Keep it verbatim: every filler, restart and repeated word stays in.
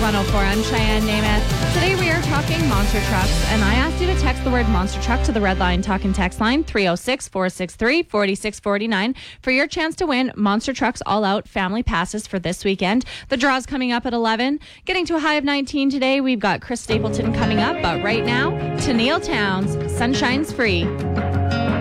one oh four. I'm Cheyenne Namath. Today we are talking monster trucks, and I asked you to text the word monster truck to the Red Line Talk and Text line three oh six, four six three, four six four nine for your chance to win Monster Trucks All Out family passes for this weekend. The draw's coming up at eleven. Getting to a high of nineteen today, we've got Chris Stapleton coming up, but right now, to Neil Towns, Sunshine's Free.